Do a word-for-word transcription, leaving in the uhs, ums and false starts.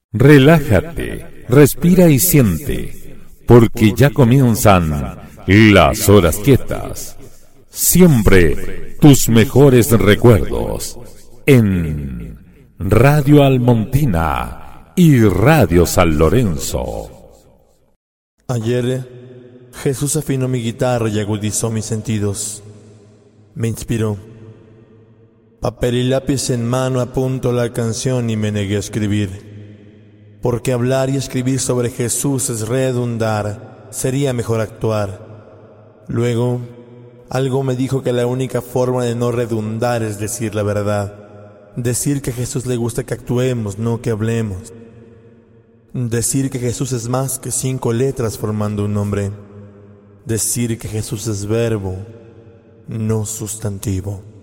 Relájate, respira y siente, porque ya comienzan las horas quietas. Siempre tus mejores recuerdos en Radio Almontina y Radio San Lorenzo. Ayer Jesús afinó mi guitarra y agudizó mis sentidos. Me inspiró. Papel y lápiz en mano apunto la canción y me negué a escribir. Porque hablar y escribir sobre Jesús es redundar, sería mejor actuar. Luego, algo me dijo que la única forma de no redundar es decir la verdad. Decir que a Jesús le gusta que actuemos, no que hablemos. Decir que Jesús es más que cinco letras formando un nombre. Decir que Jesús es verbo, no sustantivo.